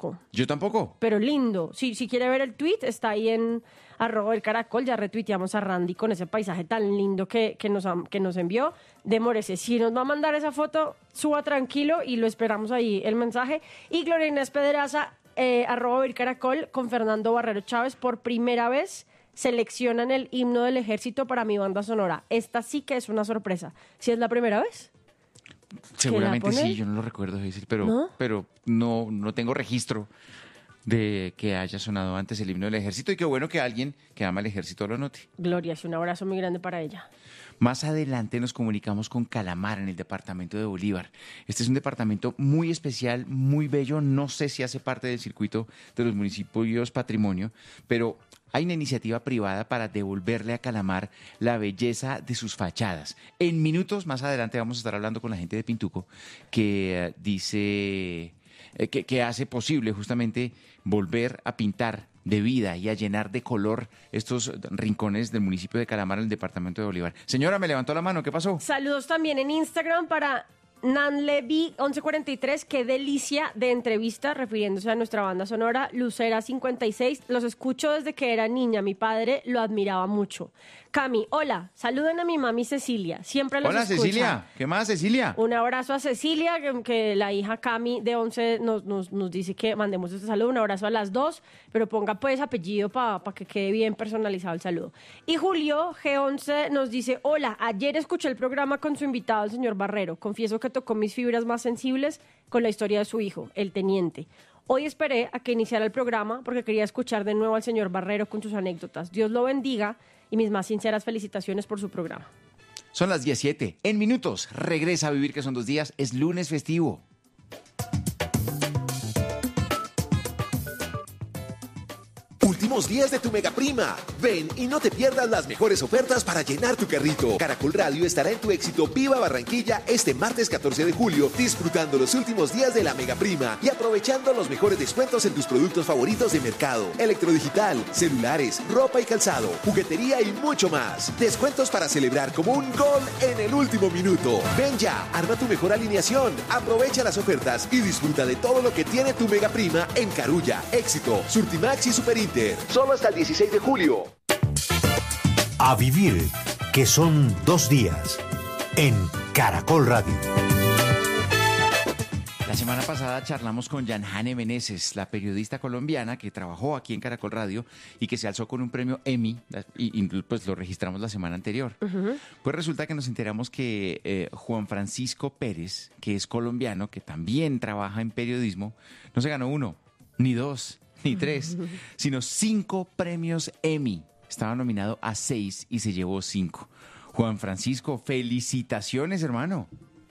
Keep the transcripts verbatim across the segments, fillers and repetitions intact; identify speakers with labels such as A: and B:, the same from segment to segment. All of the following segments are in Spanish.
A: conozco.
B: Yo tampoco.
A: Pero lindo. Si, si quiere ver el tweet, está ahí en arroba el caracol. Ya retuiteamos a Randy con ese paisaje tan lindo que, que, nos, que nos envió. Demórese. Si nos va a mandar esa foto, suba tranquilo y lo esperamos ahí el mensaje. Y Gloria Inés Pedraza, eh, arroba el caracol, con Fernando Barrero Chávez, por primera vez seleccionan el himno del ejército para mi banda sonora. Esta sí que es una sorpresa. ¿Sí es la primera vez?
B: Seguramente sí, yo no lo recuerdo, Hazel, pero
A: ¿No?
B: pero no, no tengo registro de que haya sonado antes el himno del ejército, y qué bueno que alguien que ama el ejército lo note.
A: Gloria, es un abrazo muy grande para ella.
B: Más adelante nos comunicamos con Calamar, en el departamento de Bolívar. Este es un departamento muy especial, muy bello. No sé si hace parte del circuito de los municipios patrimonio, pero hay una iniciativa privada para devolverle a Calamar la belleza de sus fachadas. En minutos más adelante vamos a estar hablando con la gente de Pintuco, que eh, dice eh, que, que hace posible justamente volver a pintar de vida y a llenar de color estos rincones del municipio de Calamar, en el departamento de Bolívar. Señora, me levantó la mano, ¿qué pasó?
A: Saludos también en Instagram para Nanlevi once cuarenta y tres, qué delicia de entrevista, refiriéndose a nuestra banda sonora. Lucera cincuenta y seis, los escucho desde que era niña, mi padre lo admiraba mucho. Cami, hola, saluden a mi mami Cecilia, siempre los
B: Hola,
A: escucha.
B: Cecilia, ¿qué más, Cecilia?
A: Un abrazo a Cecilia, que, que la hija Cami de once nos, nos, nos dice que mandemos este saludo. Un abrazo a las dos, pero ponga pues apellido para pa que quede bien personalizado el saludo. Y Julio G once nos dice: hola, ayer escuché el programa con su invitado, el señor Barrero. Confieso que tocó mis fibras más sensibles con la historia de su hijo, el teniente. Hoy esperé a que iniciara el programa porque quería escuchar de nuevo al señor Barrero con sus anécdotas. Dios lo bendiga y mis más sinceras felicitaciones por su programa.
B: Son las diecisiete. En minutos regresa a Vivir, que son dos días. Es lunes festivo.
C: Últimos días de tu Mega Prima. Ven y no te pierdas las mejores ofertas para llenar tu carrito. Caracol Radio estará en tu éxito Viva Barranquilla este martes catorce de julio, disfrutando los últimos días de la Mega Prima y aprovechando los mejores descuentos en tus productos favoritos de mercado, electrodigital, celulares, ropa y calzado, juguetería y mucho más. Descuentos para celebrar como un gol en el último minuto. Ven ya, arma tu mejor alineación, aprovecha las ofertas y disfruta de todo lo que tiene tu Mega Prima en Carulla, Éxito, Surtimax y Superinter. Solo hasta el dieciséis de julio.
D: A Vivir, que son dos días, en Caracol Radio.
B: La semana pasada charlamos con Yanjane Meneses, la periodista colombiana que trabajó aquí en Caracol Radio y que se alzó con un premio Emmy, y, y pues lo registramos la semana anterior. Uh-huh. Pues resulta que nos enteramos que eh, Juan Francisco Pérez, que es colombiano, que también trabaja en periodismo, no se ganó uno, ni dos, ni tres, sino cinco premios Emmy. Estaba nominado a seis y se llevó cinco. Juan Francisco, felicitaciones, hermano.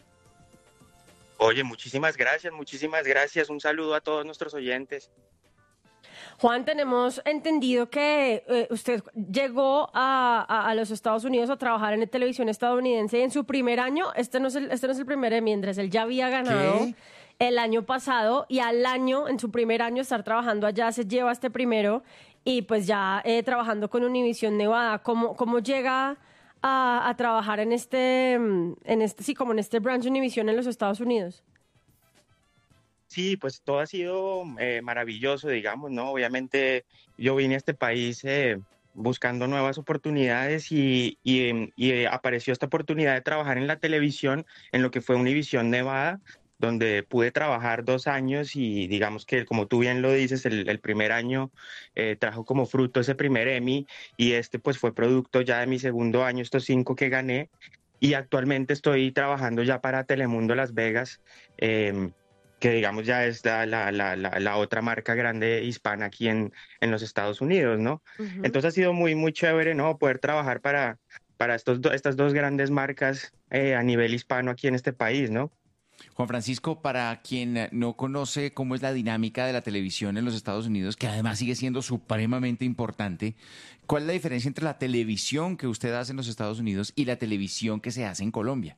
E: Oye, muchísimas gracias, muchísimas gracias. Un saludo a todos nuestros oyentes.
A: Juan, tenemos entendido que eh, usted llegó a, a, a los Estados Unidos a trabajar en la televisión estadounidense en su primer año. Este no es el, este no es el primer Emmy, Andrés. Él ya había ganado ¿Qué? el año pasado, y al año, en su primer año, estar trabajando allá, se lleva este primero, y pues ya eh, trabajando con Univisión Nevada. ¿Cómo, cómo llega a, a trabajar en este, en este, sí, como en este branch Univisión en los Estados Unidos?
E: Sí, pues todo ha sido eh, maravilloso, digamos, ¿no? Obviamente yo vine a este país eh, buscando nuevas oportunidades y, y, y apareció esta oportunidad de trabajar en la televisión, en lo que fue Univisión Nevada, donde pude trabajar dos años y digamos que, como tú bien lo dices, el, el primer año eh, trajo como fruto ese primer Emmy, y este pues fue producto ya de mi segundo año, estos cinco que gané, y actualmente estoy trabajando ya para Telemundo Las Vegas, eh, que digamos ya es la, la, la, la otra marca grande hispana aquí en, en los Estados Unidos, ¿no? Uh-huh. Entonces ha sido muy, muy chévere, ¿no? Poder trabajar para, para estos do, estas dos grandes marcas eh, a nivel hispano aquí en este país, ¿no?
B: Juan Francisco, para quien no conoce cómo es la dinámica de la televisión en los Estados Unidos, que además sigue siendo supremamente importante, ¿cuál es la diferencia entre la televisión que usted hace en los Estados Unidos y la televisión que se hace en Colombia?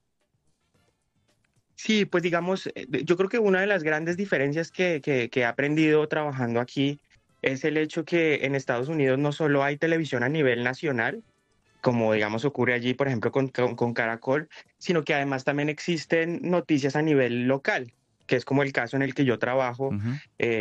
E: Sí, pues digamos, yo creo que una de las grandes diferencias que, que, que he aprendido trabajando aquí es el hecho que en Estados Unidos no solo hay televisión a nivel nacional, como digamos ocurre allí, por ejemplo, con, con, con Caracol, sino que además también existen noticias a nivel local, que es como el caso en el que yo trabajo. Uh-huh. eh,